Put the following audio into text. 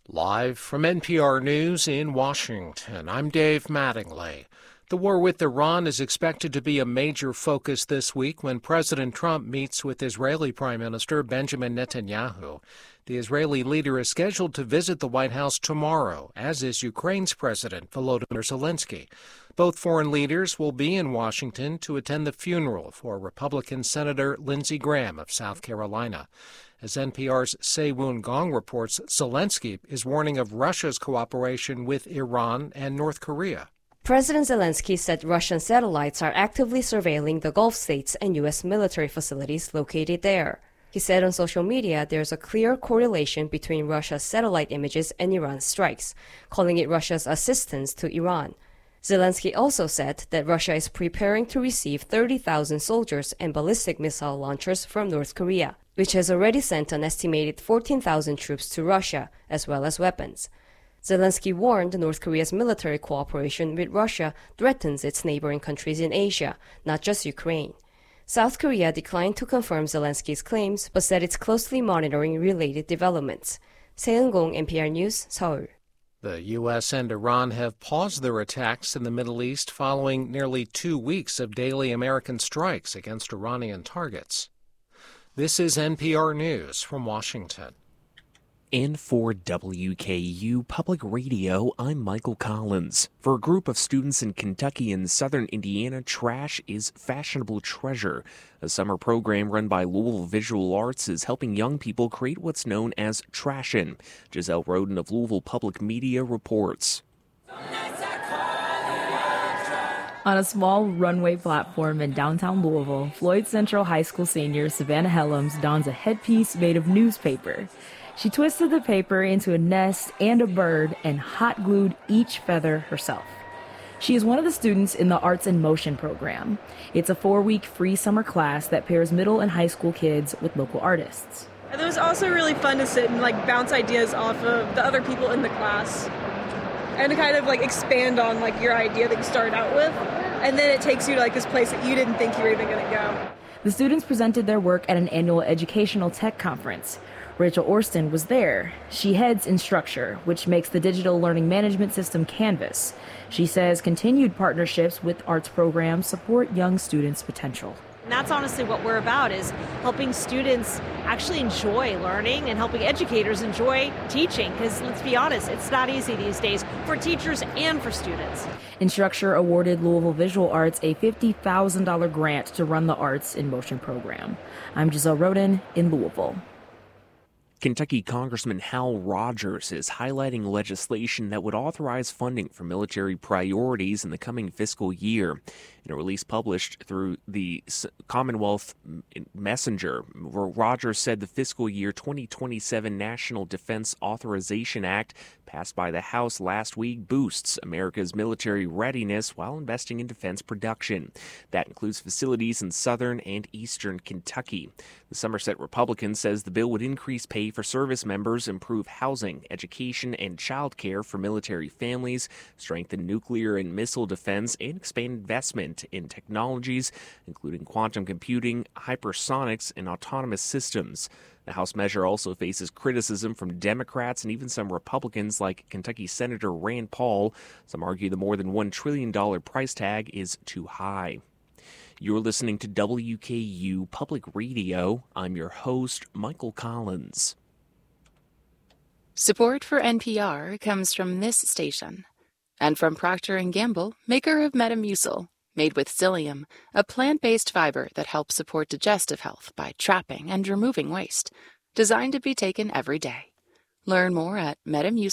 Live from NPR News in Washington, I'm Dave Mattingly. The war with Iran is expected to be a major focus this week when President Trump meets with Israeli Prime Minister Benjamin Netanyahu. The Israeli leader is scheduled to visit the White House tomorrow, as is Ukraine's President Volodymyr Zelensky. Both foreign leaders will be in Washington to attend the funeral for Republican Senator Lindsey Graham of South Carolina. As NPR's Se-Woon Gong reports, Zelensky is warning of Russia's cooperation with Iran and North Korea. President Zelensky said Russian satellites are actively surveilling the Gulf states and U.S. military facilities located there. He said on social media there's a clear correlation between Russia's satellite images and Iran's strikes, calling it Russia's assistance to Iran. Zelensky also said that Russia is preparing to receive 30,000 soldiers and ballistic missile launchers from North Korea, which has already sent an estimated 14,000 troops to Russia, as well as weapons. Zelensky warned North Korea's military cooperation with Russia threatens its neighboring countries in Asia, not just Ukraine. South Korea declined to confirm Zelensky's claims, but said it's closely monitoring related developments. Se-Woon Gong, NPR News, Seoul. The U.S. and Iran have paused their attacks in the Middle East following nearly 2 weeks of daily American strikes against Iranian targets. This is NPR News from Washington. And for WKU Public Radio, I'm Michael Collins. For a group of students in Kentucky and southern Indiana, trash is fashionable treasure. A summer program run by Louisville Visual Arts is helping young people create what's known as Trashin'. Giselle Roden of Louisville Public Media reports. On a small runway platform in downtown Louisville, Floyd Central High School senior Savannah Helms dons a headpiece made of newspaper. She twisted the paper into a nest and a bird and hot glued each feather herself. She is one of the students in the Arts in Motion program. It's a 4-week free summer class that pairs middle and high school kids with local artists. It was also really fun to sit and bounce ideas off of the other people in the class and to kind of expand on your idea that you started out with. And then it takes you to this place that you didn't think you were even going to go. The students presented their work at an annual educational tech conference. Rachel Orston was there. She heads Instructure, which makes the digital learning management system Canvas. She says continued partnerships with arts programs support young students' potential. And that's honestly what we're about, is helping students actually enjoy learning and helping educators enjoy teaching. Because let's be honest, it's not easy these days for teachers and for students. Instructure awarded Louisville Visual Arts a $50,000 grant to run the Arts in Motion program. I'm Giselle Roden in Louisville. Kentucky Congressman Hal Rogers is highlighting legislation that would authorize funding for military priorities in the coming fiscal year. In a release published through the Commonwealth Messenger, Rogers said the fiscal year 2027 National Defense Authorization Act, passed by the House last week, boosts America's military readiness while investing in defense production. That includes facilities in southern and eastern Kentucky. The Somerset Republican says the bill would increase pay for service members, improve housing, education, and child care for military families, strengthen nuclear and missile defense, and expand investment in technologies, including quantum computing, hypersonics, and autonomous systems. The House measure also faces criticism from Democrats and even some Republicans like Kentucky Senator Rand Paul. Some argue the more than $1 trillion price tag is too high. You're listening to WKU Public Radio. I'm your host, Michael Collins. Support for NPR comes from this station and from Procter & Gamble, maker of Metamucil, made with psyllium, a plant-based fiber that helps support digestive health by trapping and removing waste, designed to be taken every day. Learn more at metamucil.com.